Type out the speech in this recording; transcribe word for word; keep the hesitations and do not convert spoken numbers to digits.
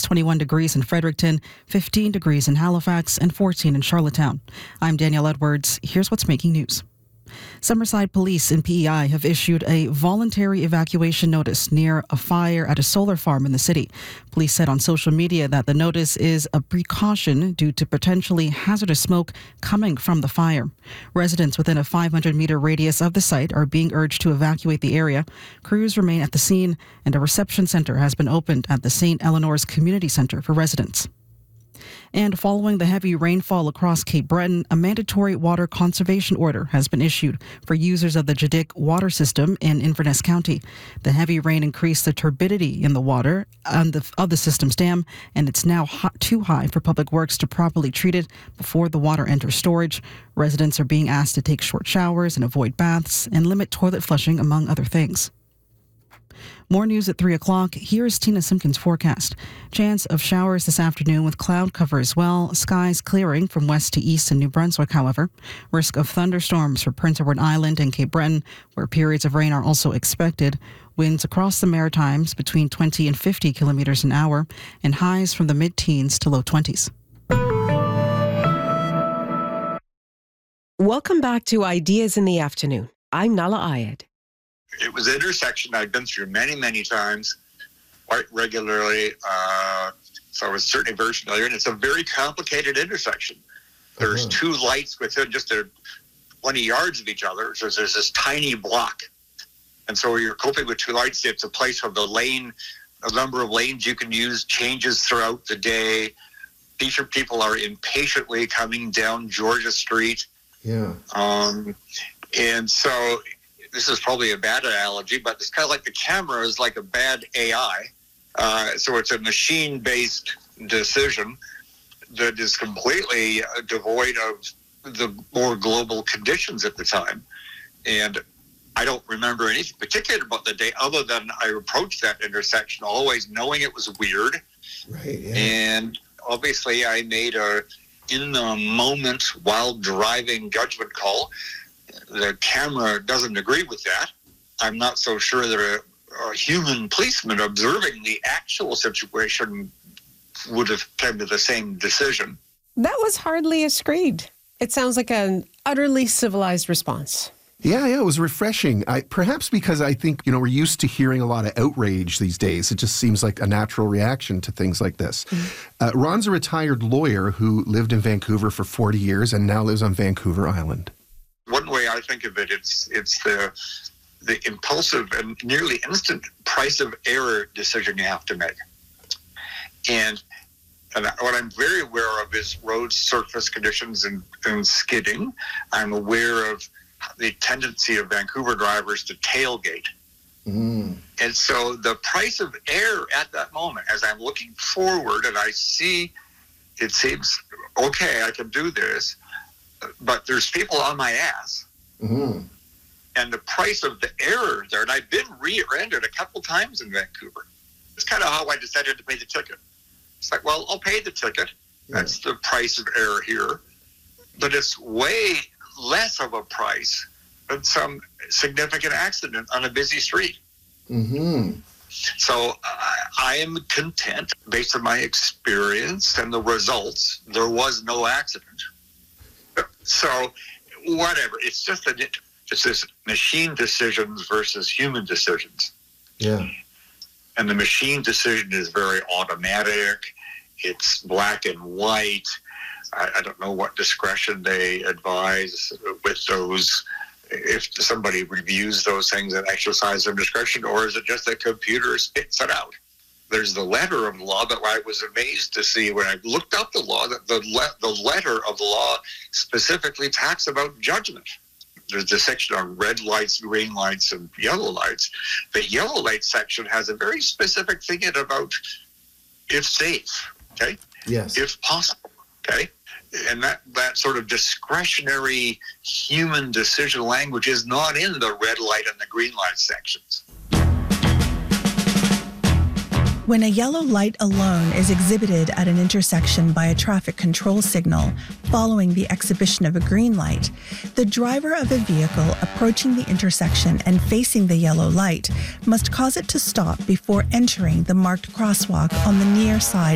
twenty-one degrees in Fredericton, fifteen degrees in Halifax, and fourteen in Charlottetown. I'm Danielle Edwards. Here's what's making news. Summerside Police and P E I have issued a voluntary evacuation notice near a fire at a solar farm in the city. Police said on social media that the notice is a precaution due to potentially hazardous smoke coming from the fire. Residents within a five hundred meter radius of the site are being urged to evacuate the area. Crews remain at the scene, and a reception center has been opened at the Saint Eleanor's Community Center for residents. And following the heavy rainfall across Cape Breton, a mandatory water conservation order has been issued for users of the Jadick water system in Inverness County. The heavy rain increased the turbidity in the water on the, of the system's dam, and it's now hot, too high for Public Works to properly treat it before the water enters storage. Residents are being asked to take short showers and avoid baths and limit toilet flushing, among other things. More news at three o'clock. Here's Tina Simpkins' forecast. Chance of showers this afternoon with cloud cover as well. Skies clearing from west to east in New Brunswick, however. Risk of thunderstorms for Prince Edward Island and Cape Breton, where periods of rain are also expected. Winds across the Maritimes between twenty and fifty kilometers an hour, and highs from the mid-teens to low twenties. Welcome back to Ideas in the Afternoon. I'm Nala Ayed. It was an intersection I'd been through many, many times, quite regularly. Uh, so I was certainly very familiar. And it's a very complicated intersection. There's uh-huh. two lights within just a twenty yards of each other. So there's this tiny block. And so you're coping with two lights. It's a place where the lane, the number of lanes you can use changes throughout the day. Featured people are impatiently coming down Georgia Street. Yeah. Um, and so... This is probably a bad analogy, but it's kind of like the camera is like a bad A I. Uh, so it's a machine-based decision that is completely devoid of the more global conditions at the time. And I don't remember anything particular about the day other than I approached that intersection always knowing it was weird. Right. Yeah. And obviously I made a in the moment while driving judgment call. The camera doesn't agree with that. I'm not so sure that a, a human policeman observing the actual situation would have come to the same decision. That was hardly a screed. It sounds like an utterly civilized response. Yeah, yeah, it was refreshing. I, perhaps because I think, you know, we're used to hearing a lot of outrage these days. It just seems like a natural reaction to things like this. Mm-hmm. Uh, Ron's a retired lawyer who lived in Vancouver for forty years and now lives on Vancouver Island. One way I think of it, it's it's the the impulsive and nearly instant price of error decision you have to make. And, and what I'm very aware of is road surface conditions and, and skidding. I'm aware of the tendency of Vancouver drivers to tailgate. Mm. And so the price of error at that moment, as I'm looking forward and I see it seems, okay, I can do this, but there's people on my ass. Mm-hmm. And the price of the error there, and I've been rear-ended a couple times in Vancouver. It's kind of how I decided to pay the ticket. It's like, well, I'll pay the ticket. Yeah. That's the price of error here. But it's way less of a price than some significant accident on a busy street. Mm-hmm. So uh, I am content, based on my experience and the results, there was no accident. So, whatever. It's just a, it's this machine decisions versus human decisions. Yeah. And the machine decision is very automatic. It's black and white. I, I don't know what discretion they advise with those. If somebody reviews those things and exercises their discretion, or is it just a computer spits it out? There's the letter of the law, but I was amazed to see when I looked up the law that the le- the letter of the law specifically talks about judgment. There's the section on red lights, green lights, and yellow lights. The yellow light section has a very specific thing in about if safe, okay? Yes. If possible, okay? And that, that sort of discretionary human decision language is not in the red light and the green light sections. When a yellow light alone is exhibited at an intersection by a traffic control signal following the exhibition of a green light, the driver of a vehicle approaching the intersection and facing the yellow light must cause it to stop before entering the marked crosswalk on the near side